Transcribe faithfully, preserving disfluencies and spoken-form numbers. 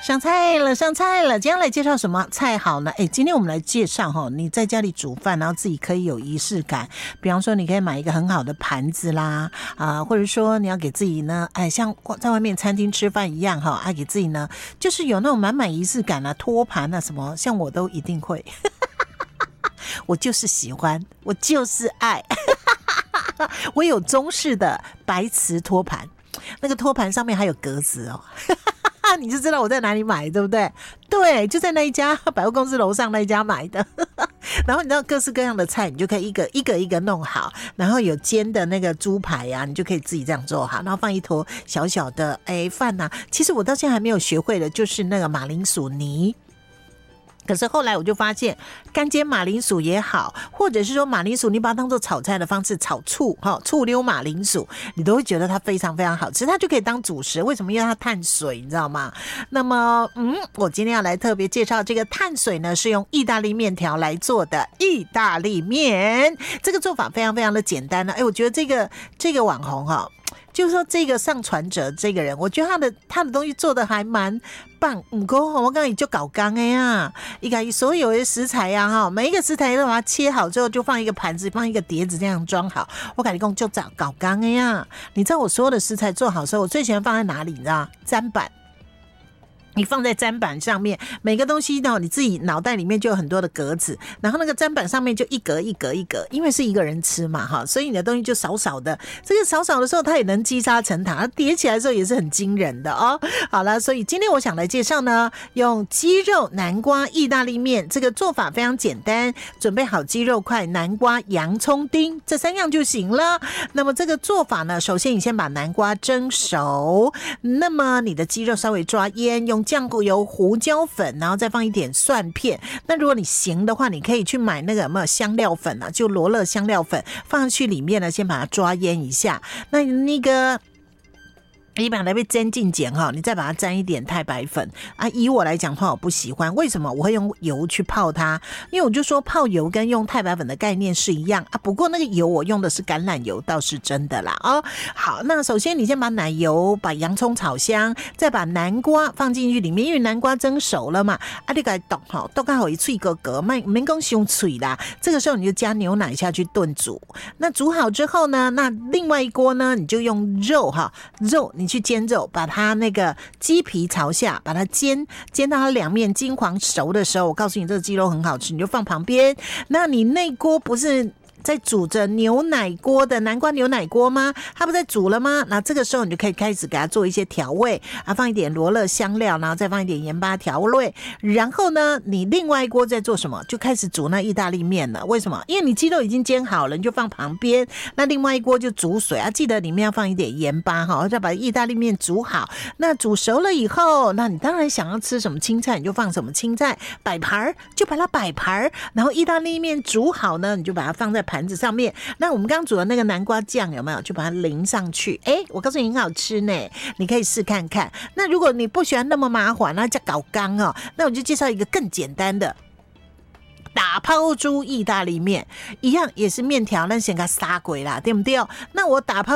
上菜了，上菜了！今天来介绍什么菜好呢？哎，今天我们来介绍哈，你在家里煮饭，然后自己可以有仪式感。比方说，你可以买一个很好的盘子啦，啊，或者说你要给自己呢，哎，像在外面餐厅吃饭一样哈，啊，给自己呢，就是有那种满满仪式感啊，托盘啊什么，像我都一定会。我就是喜欢，我就是爱。我有中式的白瓷托盘，那个托盘上面还有格子哦。你就知道我在哪里买，对不对？对，就在那一家百货公司楼上那一家买的。然后你知道各式各样的菜，你就可以一个一个一个弄好，然后有煎的那个猪排啊，你就可以自己这样做好，然后放一坨小小的哎饭啊。其实我到现在还没有学会的，就是那个马铃薯泥。可是后来我就发现，干煎马铃薯也好，或者是说马铃薯你把它当做炒菜的方式炒醋，醋溜马铃薯，你都会觉得它非常非常好吃，它就可以当主食。为什么？因为它碳水，你知道吗？那么，嗯，我今天要来特别介绍这个碳水呢，是用意大利面条来做的意大利面。这个做法非常非常的简单呢。哎，我觉得这个这个网红哈。就是说这个上传者这个人，我觉得他的他的东西做的还蛮棒。不过我刚刚就搞刚的呀，一个所有的食材呀、啊、哈，每一个食材都把它切好之后，就放一个盘子，放一个碟子这样装好。我跟你讲就找搞刚的呀。你知道我所有的食材做好之后，我最喜欢放在哪里？你知道砧板。你放在砧板上面，每个东西呢，你自己脑袋里面就有很多的格子，然后那个砧板上面就一格一格一格，因为是一个人吃嘛哈，所以你的东西就少少的。这个少少的时候，它也能积沙成塔，它叠起来的时候也是很惊人的哦。好了，所以今天我想来介绍呢，用鸡肉南瓜意大利面，这个做法非常简单，准备好鸡肉块、南瓜、洋葱丁这三样就行了。那么这个做法呢，首先你先把南瓜蒸熟，那么你的鸡肉稍微抓腌，用酱油、胡椒粉，然后再放一点蒜片。那如果你行的话，你可以去买那个有没有香料粉啊？就罗勒香料粉放上去里面呢，先把它抓腌一下。那那个。你把它被煎进碱哈，你再把它沾一点太白粉啊。以我来讲的话，我不喜欢，为什么？我会用油去泡它，因为我就说泡油跟用太白粉的概念是一样啊。不过那个油我用的是橄榄油，倒是真的啦哦。好，那首先你先把奶油、把洋葱炒香，再把南瓜放进去里面，因为南瓜蒸熟了嘛，啊，你给它剁哈，剁刚好一脆格格，慢没讲伤脆啦。这个时候你就加牛奶下去炖煮。那煮好之后呢，那另外一锅呢，你就用肉哈，肉你去煎肉，把它那个鸡皮朝下，把它煎煎到它两面金黄熟的时候，我告诉你这个鸡肉很好吃，你就放旁边。那你那锅不是在煮着牛奶锅的南瓜牛奶锅吗？它不在煮了吗？那这个时候你就可以开始给它做一些调味啊，放一点罗勒香料，然后再放一点盐巴调味。然后呢，你另外一锅在做什么？就开始煮那意大利面了。为什么？因为你鸡肉已经煎好了，你就放旁边。那另外一锅就煮水啊，记得里面要放一点盐巴哈，再把意大利面煮好。那煮熟了以后，那你当然想要吃什么青菜，你就放什么青菜，摆盘就把它摆盘。然后意大利面煮好呢，你就把它放在盘子上面。那我们刚刚煮的那个南瓜酱有没有？就把它淋上去。哎，我告诉你很好吃呢，你可以试看看。那如果你不喜欢那么麻烦，那叫搞缸哦，那我就介绍一个更简单的。打抛猪意大利面一样也是面条，但先给它撒鬼啦，对不对？那我打抛